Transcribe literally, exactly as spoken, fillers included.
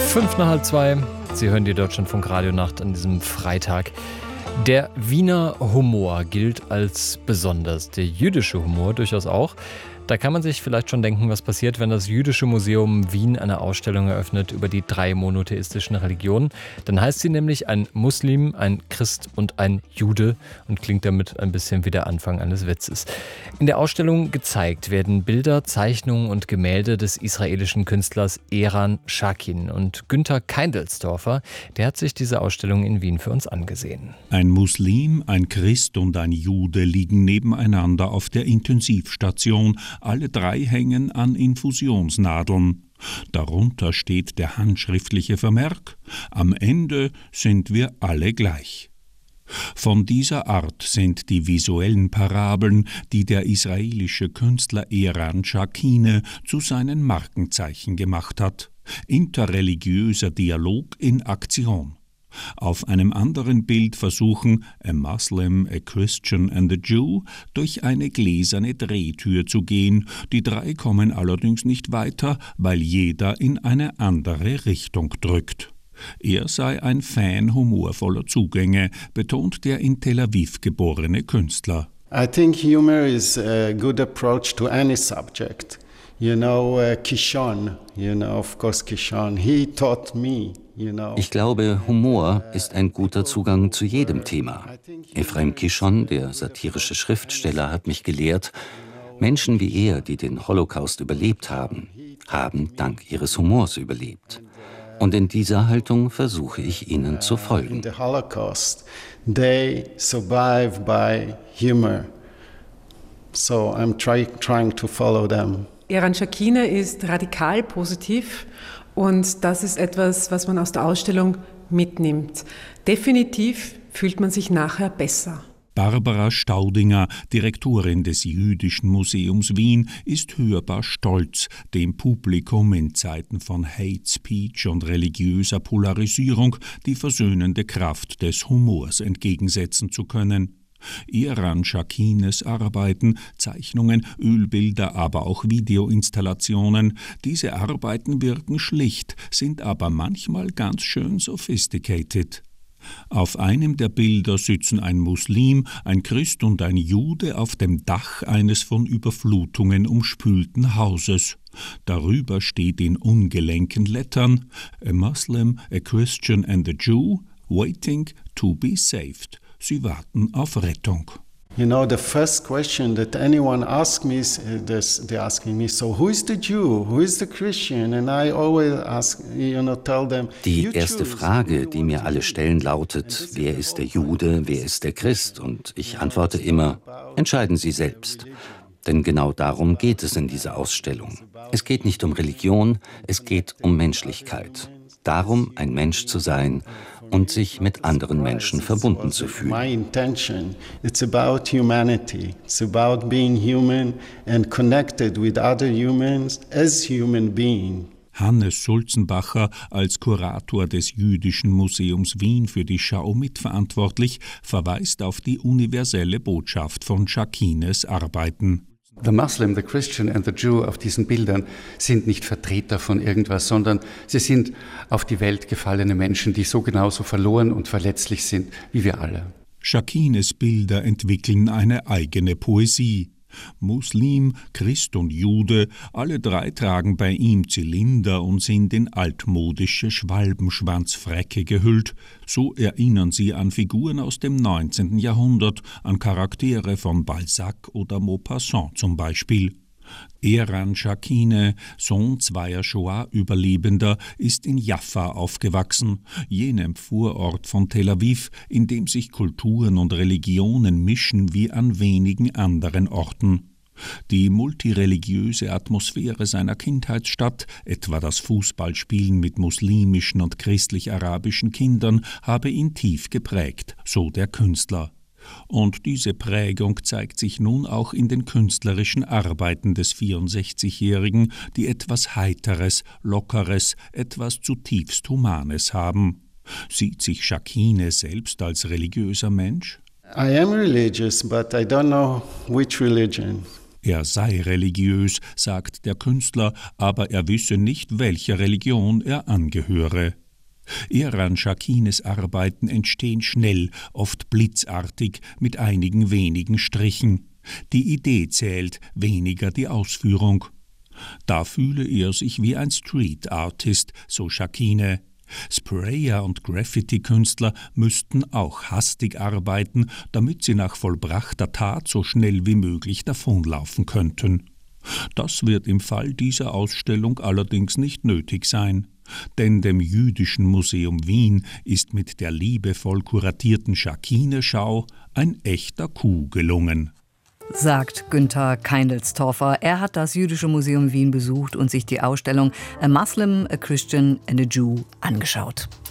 Fünf nach halb zwei. Sie hören die Deutschlandfunk Radionacht an diesem Freitag. Der Wiener Humor gilt als besonders, der jüdische Humor durchaus auch. Da kann man sich vielleicht schon denken, was passiert, wenn das Jüdische Museum Wien eine Ausstellung eröffnet über die drei monotheistischen Religionen. Dann heißt sie nämlich ein Muslim, ein Christ und ein Jude und klingt damit ein bisschen wie der Anfang eines Witzes. In der Ausstellung gezeigt werden Bilder, Zeichnungen und Gemälde des israelischen Künstlers Eran Shakin. Und Günther Keindelsdorfer, der hat sich diese Ausstellung in Wien für uns angesehen. Ein Muslim, ein Christ und ein Jude liegen nebeneinander auf der Intensivstation. Alle drei hängen an Infusionsnadeln. Darunter steht der handschriftliche Vermerk: Am Ende sind wir alle gleich. Von dieser Art sind die visuellen Parabeln, die der israelische Künstler Eran Shakine zu seinen Markenzeichen gemacht hat. Interreligiöser Dialog in Aktion. Auf einem anderen Bild versuchen a Muslim, a Christian and a Jew durch eine gläserne Drehtür zu gehen. Die drei kommen allerdings nicht weiter, weil jeder in eine andere Richtung drückt. Er sei ein Fan humorvoller Zugänge, betont der in Tel Aviv geborene Künstler. I think humor is a good approach to any subject. You know, uh, Kishon, you know, of course Kishon, he taught me. Ich glaube, Humor ist ein guter Zugang zu jedem Thema. Ephraim Kishon, der satirische Schriftsteller, hat mich gelehrt, Menschen wie er, die den Holocaust überlebt haben, haben dank ihres Humors überlebt. Und in dieser Haltung versuche ich ihnen zu folgen. In the Holocaust, they survived by humor. So I'm try, trying to follow them. Eran Shakine ist radikal positiv. Und das ist etwas, was man aus der Ausstellung mitnimmt. Definitiv fühlt man sich nachher besser. Barbara Staudinger, Direktorin des Jüdischen Museums Wien, ist hörbar stolz, dem Publikum in Zeiten von Hate Speech und religiöser Polarisierung die versöhnende Kraft des Humors entgegensetzen zu können. Eran Shakines Arbeiten, Zeichnungen, Ölbilder, aber auch Videoinstallationen. Diese Arbeiten wirken schlicht, sind aber manchmal ganz schön sophisticated. Auf einem der Bilder sitzen ein Muslim, ein Christ und ein Jude auf dem Dach eines von Überflutungen umspülten Hauses. Darüber steht in ungelenken Lettern: A Muslim, a Christian and a Jew, waiting to be saved. Sie warten auf Rettung. You know, the first question that anyone asks me is, uh, this, they're asking me, so who is the Jew, who is the Christian? And I always ask, you know, tell them. Die erste Frage, die mir alle stellen, lautet: Wer ist der Jude, wer ist der Christ? Und ich antworte immer: Entscheiden Sie selbst. Denn genau darum geht es in dieser Ausstellung. Es geht nicht um Religion, es geht um Menschlichkeit. Darum, ein Mensch zu sein und sich mit anderen Menschen verbunden zu fühlen. My intention, it's about humanity. It's about being human and connected with other humans as human beings. Hannes Sulzenbacher, als Kurator des Jüdischen Museums Wien für die Schau mitverantwortlich, verweist auf die universelle Botschaft von Shakines Arbeiten. The Muslim, the Christian and the Jew auf diesen Bildern sind nicht Vertreter von irgendwas, sondern sie sind auf die Welt gefallene Menschen, die so genauso verloren und verletzlich sind wie wir alle. Shakines Bilder entwickeln eine eigene Poesie. Muslim, Christ und Jude, alle drei tragen bei ihm Zylinder und sind in altmodische Schwalbenschwanzfräcke gehüllt. So erinnern sie an Figuren aus dem neunzehnten Jahrhundert, an Charaktere von Balzac oder Maupassant zum Beispiel. Eran Shakine, Sohn zweier Shoah-Überlebender, ist in Jaffa aufgewachsen, jenem Vorort von Tel Aviv, in dem sich Kulturen und Religionen mischen wie an wenigen anderen Orten. Die multireligiöse Atmosphäre seiner Kindheitsstadt, etwa das Fußballspielen mit muslimischen und christlich-arabischen Kindern, habe ihn tief geprägt, so der Künstler. Und diese Prägung zeigt sich nun auch in den künstlerischen Arbeiten des vierundsechzigjährigen, die etwas Heiteres, Lockeres, etwas zutiefst Humanes haben. Sieht sich Shakine selbst als religiöser Mensch? I am religious, but I don't know which religion. Er sei religiös, sagt der Künstler, aber er wisse nicht, welcher Religion er angehöre. Eran Shakines Arbeiten entstehen schnell, oft blitzartig, mit einigen wenigen Strichen. Die Idee zählt, weniger die Ausführung. Da fühle er sich wie ein Street Artist, so Shakine. Sprayer und Graffiti-Künstler müssten auch hastig arbeiten, damit sie nach vollbrachter Tat so schnell wie möglich davonlaufen könnten. Das wird im Fall dieser Ausstellung allerdings nicht nötig sein. Denn dem Jüdischen Museum Wien ist mit der liebevoll kuratierten Shakine-Schau ein echter Coup gelungen. Sagt Günther Keindelstorfer. Er hat das Jüdische Museum Wien besucht und sich die Ausstellung A Muslim, a Christian and a Jew angeschaut.